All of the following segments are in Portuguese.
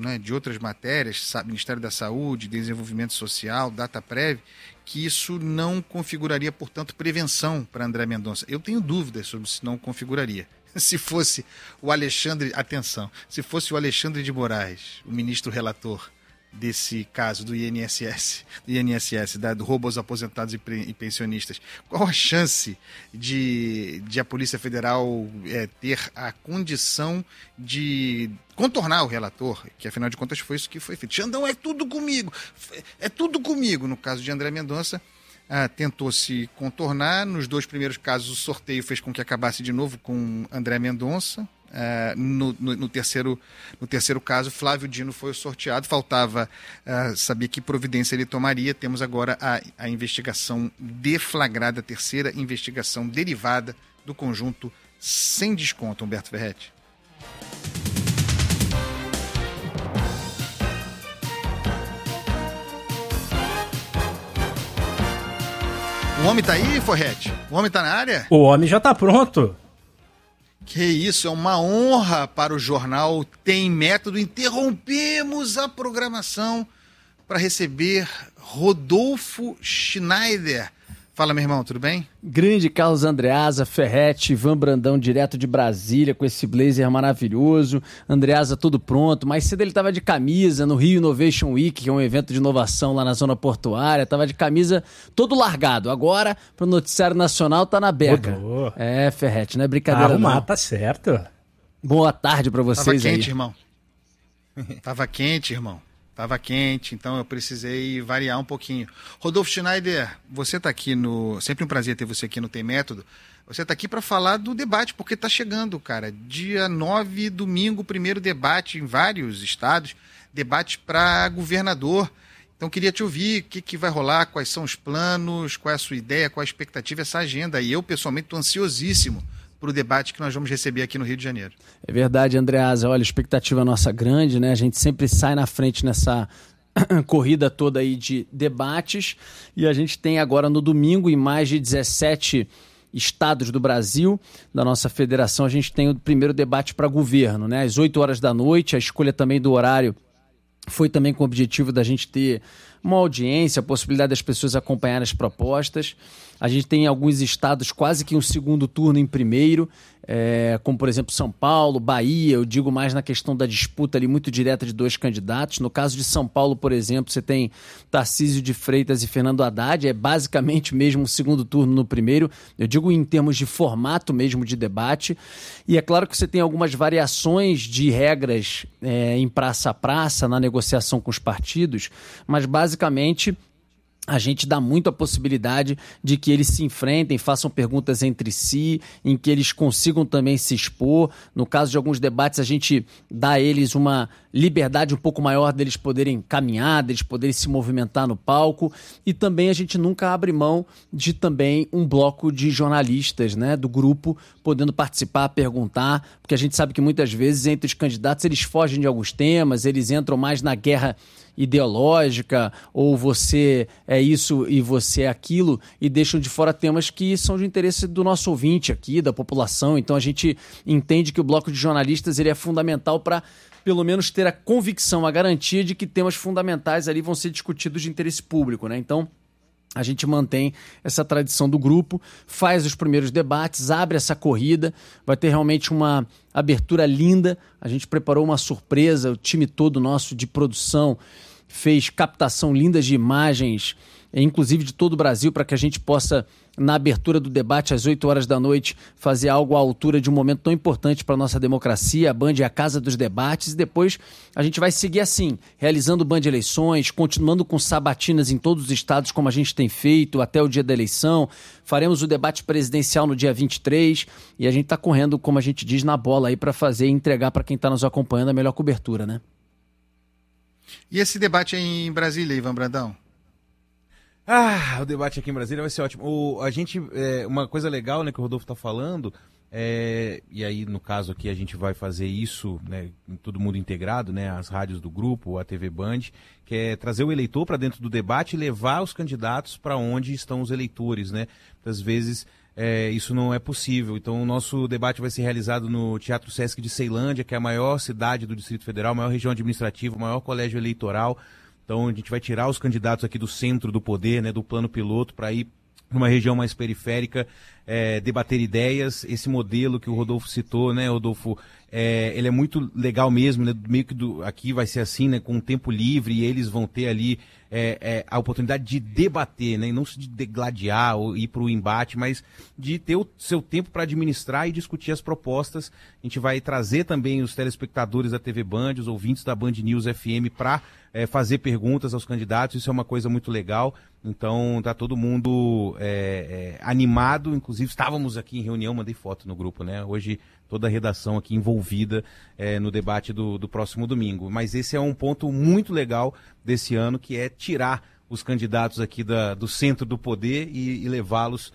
né, de outras matérias, Ministério da Saúde, Desenvolvimento Social, DataPrev, que isso não configuraria, portanto, prevenção para André Mendonça. Eu tenho dúvidas sobre se não configuraria. Se fosse o Alexandre, atenção, se fosse o Alexandre de Moraes, o ministro relator desse caso do INSS, do roubo aos aposentados e pensionistas, qual a chance de a Polícia Federal ter a condição de contornar o relator, que afinal de contas foi isso que foi feito. Xandão, é tudo comigo. No caso de André Mendonça, tentou se contornar. Nos 2 primeiros casos, o sorteio fez com que acabasse de novo com André Mendonça. No terceiro caso, Flávio Dino foi sorteado. Faltava saber que providência ele tomaria. Temos agora a investigação deflagrada, a terceira investigação derivada do conjunto sem desconto, Humberto Ferretti. O homem tá aí, Ferretti? O homem tá na área? O homem já tá pronto. Que isso, é uma honra para o jornal Tem Método. Interrompemos a programação para receber Rodolfo Schneider. Fala, meu irmão, tudo bem? Grande Carlos Andreasa, Ferretti, Ivan Brandão, direto de Brasília, com esse blazer maravilhoso. Andreasa tudo pronto. Mais cedo ele estava de camisa no Rio Innovation Week, que é um evento de inovação lá na zona portuária. Estava de camisa todo largado. Agora, para o noticiário nacional, tá na beca. Rodou. Ferretti, não é brincadeira Arrumar, não. Tá certo. Boa tarde para vocês. Tava quente, aí. irmão. Tava quente, então eu precisei variar um pouquinho. Rodolfo Schneider, você está aqui sempre um prazer ter você aqui no Tem Método. Você está aqui para falar do debate, porque está chegando, cara. Dia 9, domingo, primeiro debate em vários estados, debate para governador. Então queria te ouvir, o que vai rolar, quais são os planos, qual é a sua ideia, qual é a expectativa, essa agenda. E eu, pessoalmente, estou ansiosíssimo para o debate que nós vamos receber aqui no Rio de Janeiro. É verdade, Andreasa. Olha, a expectativa nossa grande, né? A gente sempre sai na frente nessa corrida toda aí de debates, e a gente tem agora no domingo, em mais de 17 estados do Brasil, da nossa federação, a gente tem o primeiro debate para governo, né? Às 8 horas da noite, a escolha também do horário foi também com o objetivo da gente ter uma audiência, a possibilidade das pessoas acompanharem as propostas. A gente tem em alguns estados quase que um segundo turno em primeiro, como por exemplo São Paulo, Bahia. Eu digo mais na questão da disputa ali muito direta de 2 candidatos. No caso de São Paulo, por exemplo, você tem Tarcísio de Freitas e Fernando Haddad, é basicamente mesmo o segundo turno no primeiro, eu digo em termos de formato mesmo de debate. E é claro que você tem algumas variações de regras em praça a praça, na negociação com os partidos, mas basicamente a gente dá muito a possibilidade de que eles se enfrentem, façam perguntas entre si, em que eles consigam também se expor. No caso de alguns debates, a gente dá a eles uma liberdade um pouco maior deles poderem caminhar, deles poderem se movimentar no palco. E também a gente nunca abre mão de também um bloco de jornalistas, né, do grupo, podendo participar, perguntar, porque a gente sabe que muitas vezes entre os candidatos eles fogem de alguns temas, eles entram mais na guerra ideológica, ou você é isso e você é aquilo, e deixam de fora temas que são de interesse do nosso ouvinte aqui, da população. Então a gente entende que o bloco de jornalistas ele é fundamental para pelo menos ter a convicção, a garantia de que temas fundamentais ali vão ser discutidos de interesse público, né? Então a gente mantém essa tradição do grupo, faz os primeiros debates, abre essa corrida, vai ter realmente uma abertura linda. A gente preparou uma surpresa, o time todo nosso de produção fez captação linda de imagens, inclusive de todo o Brasil, para que a gente possa, na abertura do debate, às 8 horas da noite, fazer algo à altura de um momento tão importante para a nossa democracia. A Band é a casa dos debates, e depois a gente vai seguir assim, realizando Band Eleições, continuando com sabatinas em todos os estados, como a gente tem feito até o dia da eleição. Faremos o debate presidencial no dia 23, e a gente está correndo, como a gente diz, na bola aí para fazer e entregar para quem está nos acompanhando a melhor cobertura, né? E esse debate aí em Brasília, Ivan Brandão? O debate aqui em Brasília vai ser ótimo. Uma coisa legal, né, que o Rodolfo está falando, e aí no caso aqui a gente vai fazer isso, né, todo mundo integrado, né, as rádios do grupo, a TV Band, que é trazer o eleitor para dentro do debate e levar os candidatos para onde estão os eleitores, né? Às vezes isso não é possível. Então o nosso debate vai ser realizado no Teatro Sesc de Ceilândia, que é a maior cidade do Distrito Federal, a maior região administrativa, o maior colégio eleitoral. Então a gente vai tirar os candidatos aqui do centro do poder, né, do plano piloto, para ir para uma região mais periférica, debater ideias. Esse modelo que o Rodolfo citou, né, Rodolfo, ele é muito legal mesmo, né, meio que aqui vai ser assim, né, com um tempo livre, e eles vão ter ali a oportunidade de debater, né, e não de degladiar ou ir para o embate, mas de ter o seu tempo para administrar e discutir as propostas. A gente vai trazer também os telespectadores da TV Band, os ouvintes da Band News FM para fazer perguntas aos candidatos. Isso é uma coisa muito legal. Então tá todo mundo animado, inclusive estávamos aqui em reunião, mandei foto no grupo, né? Hoje toda a redação aqui envolvida no debate do próximo domingo. Mas esse é um ponto muito legal desse ano, que é tirar os candidatos aqui do centro do poder e levá-los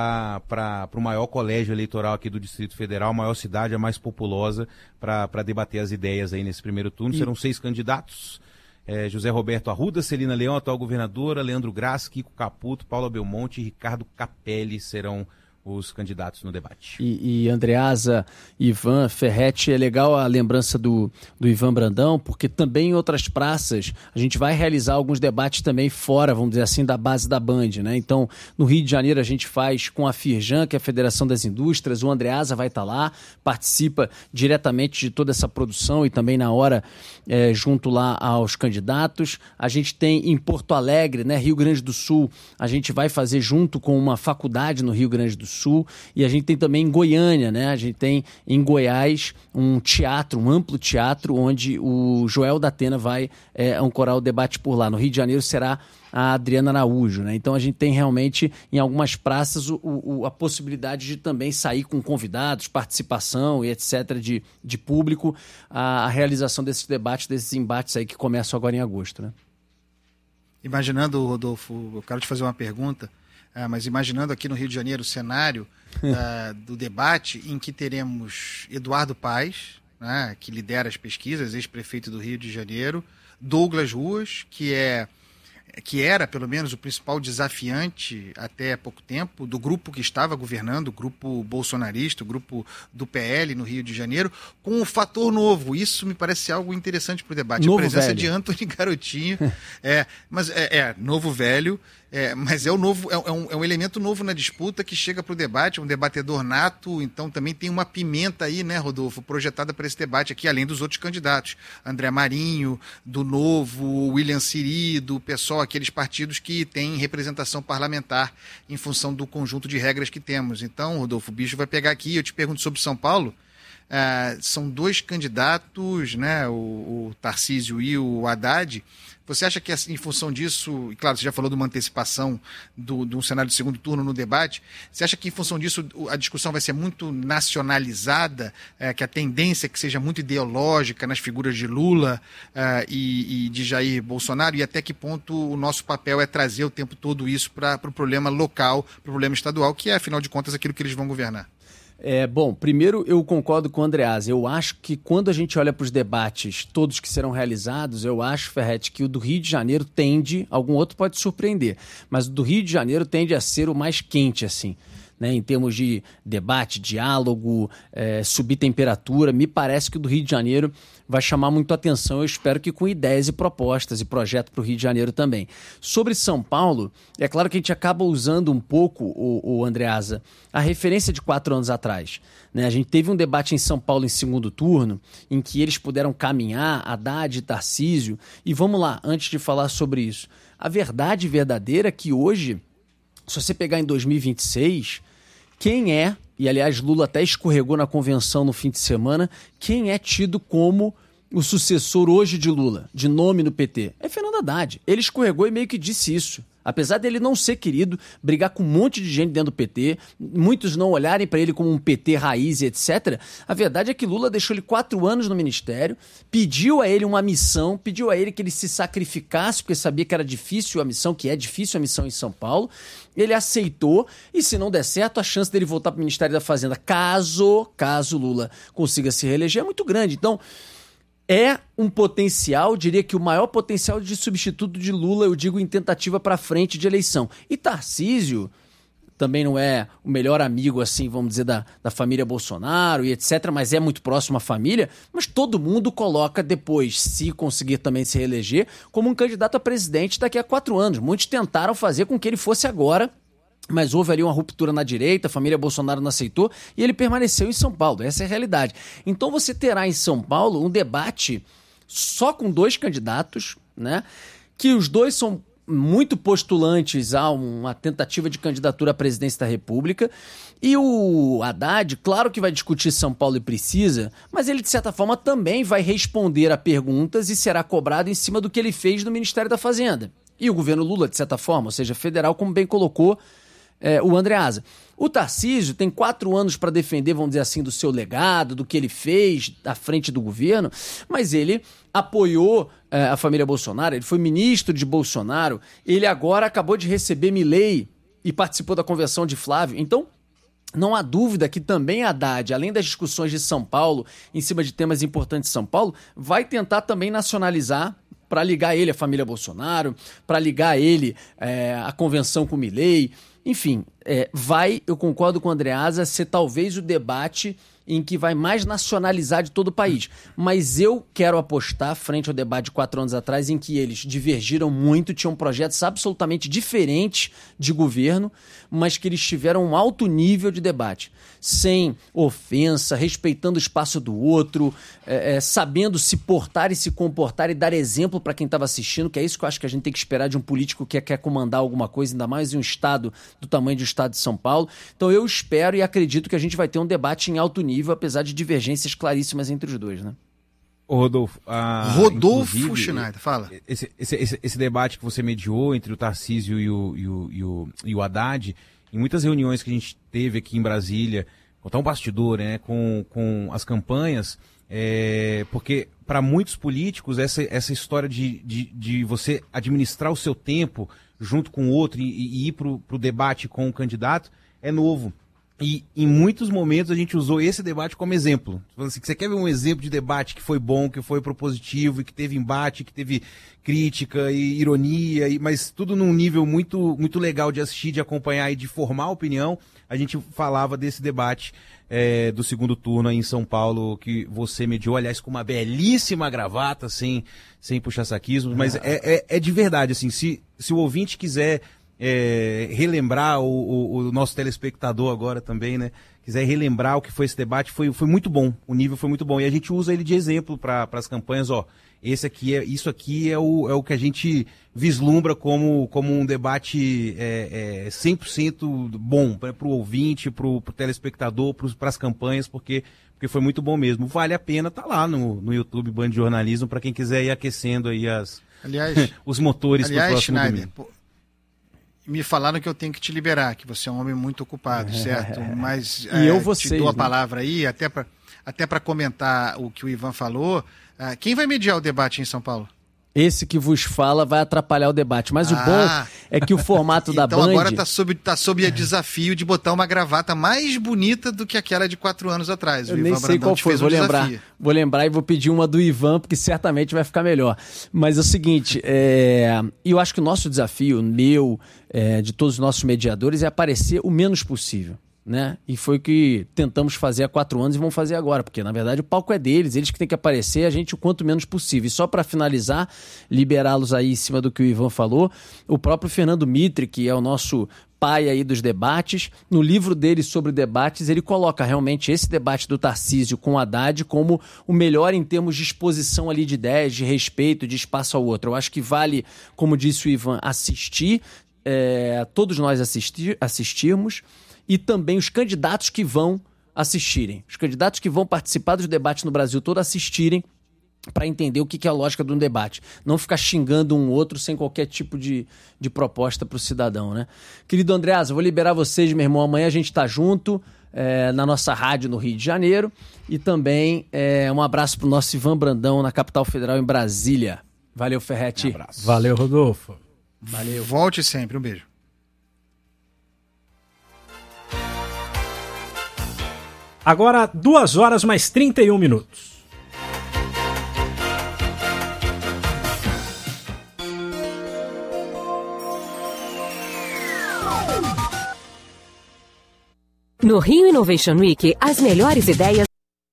para o maior colégio eleitoral aqui do Distrito Federal, a maior cidade, a mais populosa, para debater as ideias aí nesse primeiro turno. Serão 6 candidatos. José Roberto Arruda, Celina Leão, atual governadora, Leandro Graça, Kiko Caputo, Paula Belmonte e Ricardo Capelli serão os candidatos no debate. E Andreasa, Ivan, Ferretti, é legal a lembrança do Ivan Brandão, porque também em outras praças a gente vai realizar alguns debates também fora, vamos dizer assim, da base da Band, né? Então, no Rio de Janeiro a gente faz com a Firjan, que é a Federação das Indústrias, o Andreasa vai estar lá, participa diretamente de toda essa produção e também na hora junto lá aos candidatos. A gente tem em Porto Alegre, né, Rio Grande do Sul, a gente vai fazer junto com uma faculdade no Rio Grande do Sul, e a gente tem também em Goiânia, né? A gente tem em Goiás um teatro, um amplo teatro, onde o Joel da Atena vai ancorar o debate por lá. No Rio de Janeiro será a Adriana Araújo, né? Então a gente tem realmente em algumas praças a possibilidade de também sair com convidados, participação e etc. de público, a realização desses debates, desses embates aí que começam agora em agosto, né? Imaginando, Rodolfo, eu quero te fazer uma pergunta. Mas imaginando aqui no Rio de Janeiro o cenário do debate em que teremos Eduardo Paes, né, que lidera as pesquisas, ex-prefeito do Rio de Janeiro, Douglas Ruas, que era, pelo menos, o principal desafiante até pouco tempo do grupo que estava governando, o grupo bolsonarista, o grupo do PL no Rio de Janeiro, com um fator novo. Isso me parece algo interessante para o debate. Novo a presença velho. de Antony Garotinho. Mas novo velho. Mas é um elemento novo na disputa que chega para o debate, um debatedor nato, então também tem uma pimenta aí, né, Rodolfo, projetada para esse debate aqui, além dos outros candidatos. André Marinho, do Novo, William Siri, do PSOL, aqueles partidos que têm representação parlamentar em função do conjunto de regras que temos. Então, Rodolfo, o bicho vai pegar aqui. Eu te pergunto sobre São Paulo. São 2 candidatos, né, o Tarcísio e o Haddad. Você acha que, em função disso, e claro, você já falou de uma antecipação de um cenário de segundo turno no debate, você acha que, em função disso, a discussão vai ser muito nacionalizada, que a tendência é que seja muito ideológica nas figuras de Lula e de Jair Bolsonaro, e até que ponto o nosso papel é trazer o tempo todo isso para o problema local, para o problema estadual, que é, afinal de contas, aquilo que eles vão governar? Bom, primeiro eu concordo com o Andreasa. Eu acho que quando a gente olha para os debates, todos que serão realizados, eu acho, Ferretti, que o do Rio de Janeiro tende, algum outro pode surpreender, mas o do Rio de Janeiro tende a ser o mais quente, assim, né, em termos de debate, diálogo, subir temperatura. Me parece que o do Rio de Janeiro vai chamar muito a atenção, eu espero que com ideias e propostas e projeto para o Rio de Janeiro também. Sobre São Paulo, é claro que a gente acaba usando um pouco, o Andreasa, a referência de 4 anos atrás, né? A gente teve um debate em São Paulo em segundo turno, em que eles puderam caminhar, Haddad e Tarcísio, e vamos lá, antes de falar sobre isso, a verdade verdadeira é que hoje, se você pegar em 2026, quem é, e aliás Lula até escorregou na convenção no fim de semana, quem é tido como o sucessor hoje de Lula, de nome no PT? É Fernando Haddad. Ele escorregou e meio que disse isso. Apesar dele não ser querido, brigar com um monte de gente dentro do PT, muitos não olharem para ele como um PT raiz e etc., a verdade é que Lula deixou ele 4 anos no ministério, pediu a ele uma missão, pediu a ele que ele se sacrificasse, porque sabia que era difícil a missão, que é difícil a missão em São Paulo. Ele aceitou, e se não der certo, a chance dele voltar para o Ministério da Fazenda, caso Lula consiga se reeleger, é muito grande. Então, é um potencial, diria que o maior potencial de substituto de Lula, eu digo em tentativa para frente de eleição. E Tarcísio também não é o melhor amigo, assim, vamos dizer, da família Bolsonaro e etc., mas é muito próximo à família, mas todo mundo coloca depois, se conseguir também se reeleger, como um candidato a presidente daqui a 4 anos. Muitos tentaram fazer com que ele fosse agora, mas houve ali uma ruptura na direita, a família Bolsonaro não aceitou e ele permaneceu em São Paulo. Essa é a realidade. Então você terá em São Paulo um debate só com 2 candidatos, né? Que os 2 são muito postulantes a uma tentativa de candidatura à presidência da República. E o Haddad, claro que vai discutir São Paulo e precisa, mas ele, de certa forma, também vai responder a perguntas e será cobrado em cima do que ele fez no Ministério da Fazenda. E o governo Lula, de certa forma, ou seja, federal, como bem colocou o Andreasa. O Tarcísio tem 4 anos para defender, vamos dizer assim, do seu legado, do que ele fez à frente do governo, mas ele apoiou a família Bolsonaro, ele foi ministro de Bolsonaro, ele agora acabou de receber Milei e participou da convenção de Flávio. Então, não há dúvida que também Haddad, além das discussões de São Paulo, em cima de temas importantes de São Paulo, vai tentar também nacionalizar para ligar ele à família Bolsonaro, para ligar ele à convenção com Milei. Enfim, eu concordo com o Andreasa, ser talvez o debate em que vai mais nacionalizar de todo o país. Mas eu quero apostar, frente ao debate de 4 anos atrás, em que eles divergiram muito, tinham projetos absolutamente diferentes de governo, mas que eles tiveram um alto nível de debate. Sem ofensa, respeitando o espaço do outro, sabendo se portar e se comportar e dar exemplo para quem estava assistindo, que é isso que eu acho que a gente tem que esperar de um político que quer comandar alguma coisa, ainda mais em um estado do tamanho do estado de São Paulo. Então eu espero e acredito que a gente vai ter um debate em alto nível, apesar de divergências claríssimas entre os 2, né? Ô Rodolfo, Rodolfo Schneider, fala. Esse debate que você mediou entre o Tarcísio e o Haddad, em muitas reuniões que a gente teve aqui em Brasília, contar um bastidor, né, com as campanhas, porque para muitos políticos essa história de você administrar o seu tempo junto com o outro e ir para o debate com o candidato é novo. E em muitos momentos a gente usou esse debate como exemplo. Assim, você quer ver um exemplo de debate que foi bom, que foi propositivo, e que teve embate, que teve crítica e ironia, mas tudo num nível muito, muito legal de assistir, de acompanhar e de formar opinião. A gente falava desse debate do segundo turno aí em São Paulo, que você mediou, aliás, com uma belíssima gravata, sem puxa-saquismo, mas é de verdade, assim, se o ouvinte quiser relembrar, o nosso telespectador agora também, né, quiser relembrar o que foi esse debate, foi muito bom, o nível foi muito bom, e a gente usa ele de exemplo para as campanhas, isso aqui é o que a gente vislumbra como um debate 100% bom para o ouvinte, para o telespectador, para as campanhas, porque foi muito bom mesmo. Vale a pena estar lá no YouTube Band de Jornalismo para quem quiser ir aquecendo aí os motores para o próximo Schneider, domingo. Me falaram que eu tenho que te liberar, que você é um homem muito ocupado, certo? Mas te dou a palavra aí, até para comentar o que o Ivan falou. Quem vai mediar o debate em São Paulo? Esse que vos fala vai atrapalhar o debate. Mas o bom é que o formato da Band... Então agora tá sob desafio de botar uma gravata mais bonita do que aquela de 4 anos atrás. Eu nem sei qual foi, vou lembrar e vou pedir uma do Ivan, porque certamente vai ficar melhor. Mas é o seguinte, eu acho que o nosso desafio, de todos os nossos mediadores, é aparecer o menos possível. Né? E foi o que tentamos fazer há 4 anos e vamos fazer agora, porque na verdade o palco é deles, eles que têm que aparecer, a gente o quanto menos possível. E só para finalizar, liberá-los aí em cima do que o Ivan falou, o próprio Fernando Mitre, que é o nosso pai aí dos debates, no livro dele sobre debates, ele coloca realmente esse debate do Tarcísio com o Haddad como o melhor em termos de exposição ali de ideias, de respeito, de espaço ao outro. Eu acho que vale, como disse o Ivan, assistir, todos nós assistirmos, e também os candidatos que vão assistirem. Os candidatos que vão participar dos debates no Brasil todo assistirem para entender o que é a lógica de um debate. Não ficar xingando um outro sem qualquer tipo de proposta para o cidadão, né? Querido Andreasa, vou liberar vocês, meu irmão. Amanhã a gente está junto na nossa rádio no Rio de Janeiro. E também um abraço para o nosso Ivan Brandão na capital federal em Brasília. Valeu, Ferretti. Um abraço. Valeu, Rodolfo. Valeu. Volte sempre. Um beijo. Agora, 2 horas mais 31 minutos. No Rio Innovation Week, as melhores ideias.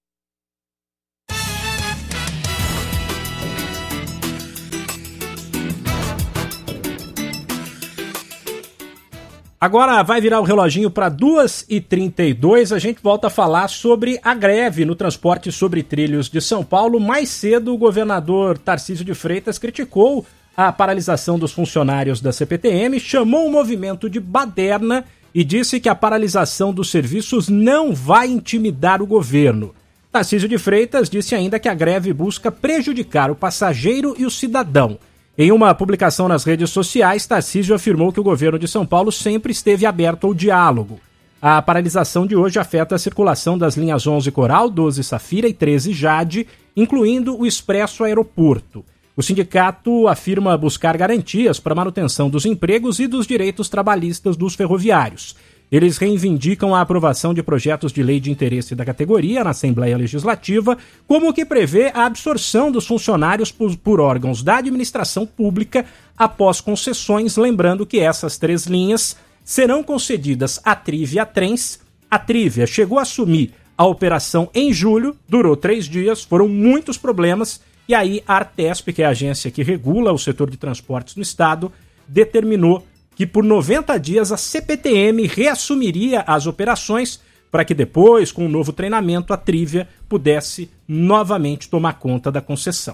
Agora vai virar o reloginho para 2h32, a gente volta a falar sobre a greve no transporte sobre trilhos de São Paulo. Mais cedo, o governador Tarcísio de Freitas criticou a paralisação dos funcionários da CPTM, chamou o movimento de baderna e disse que a paralisação dos serviços não vai intimidar o governo. Tarcísio de Freitas disse ainda que a greve busca prejudicar o passageiro e o cidadão. Em uma publicação nas redes sociais, Tarcísio afirmou que o governo de São Paulo sempre esteve aberto ao diálogo. A paralisação de hoje afeta a circulação das linhas 11 Coral, 12 Safira e 13 Jade, incluindo o Expresso Aeroporto. O sindicato afirma buscar garantias para a manutenção dos empregos e dos direitos trabalhistas dos ferroviários. Eles reivindicam a aprovação de projetos de lei de interesse da categoria na Assembleia Legislativa, como o que prevê a absorção dos funcionários por órgãos da administração pública após concessões, lembrando que essas 3 linhas serão concedidas à Trívia Trens. A Trívia chegou a assumir a operação em julho, durou 3 dias, foram muitos problemas, e aí a Artesp, que é a agência que regula o setor de transportes no estado, determinou que por 90 dias a CPTM reassumiria as operações para que depois, com um novo treinamento, a Trívia pudesse novamente tomar conta da concessão.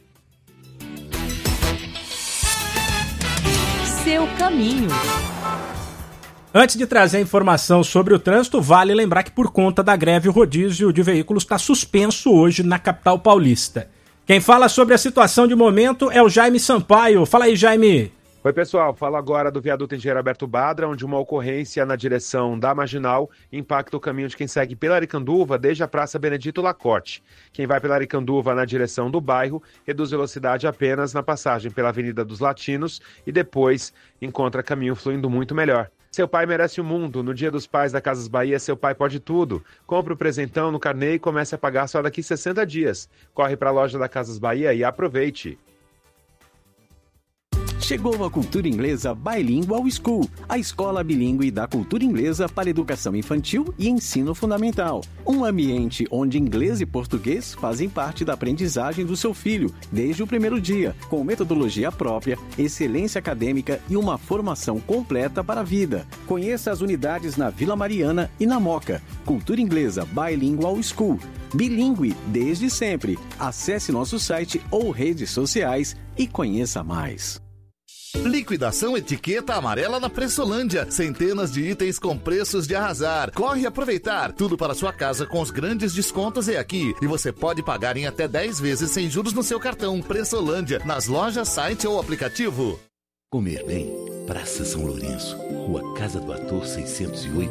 Seu caminho. Antes de trazer a informação sobre o trânsito, vale lembrar que por conta da greve o rodízio de veículos está suspenso hoje na capital paulista. Quem fala sobre a situação de momento é o Jaime Sampaio. Fala aí, Jaime. Oi, pessoal. Falo agora do viaduto Engenheiro Alberto Badra, onde uma ocorrência na direção da Marginal impacta o caminho de quem segue pela Aricanduva desde a Praça Benedito Lacorte. Quem vai pela Aricanduva na direção do bairro reduz velocidade apenas na passagem pela Avenida dos Latinos e depois encontra caminho fluindo muito melhor. Seu pai merece o mundo. No Dia dos Pais da Casas Bahia, seu pai pode tudo. Compre o presentão no carnê e comece a pagar só daqui 60 dias. Corre para a loja da Casas Bahia e aproveite. Chegou a Cultura Inglesa Bilingual School, a escola bilíngue da cultura inglesa para educação infantil e ensino fundamental. Um ambiente onde inglês e português fazem parte da aprendizagem do seu filho desde o primeiro dia, com metodologia própria, excelência acadêmica e uma formação completa para a vida. Conheça as unidades na Vila Mariana e na Moca. Cultura Inglesa Bilingual School. Bilíngue desde sempre. Acesse nosso site ou redes sociais e conheça mais. Liquidação Etiqueta Amarela na Pressolândia. Centenas de itens com preços de arrasar. Corre aproveitar. Tudo para sua casa com os grandes descontos é aqui. E você pode pagar em até 10 vezes sem juros no seu cartão. Pressolândia, nas lojas, site ou aplicativo. Comer bem. Praça São Lourenço. Rua Casa do Ator 608.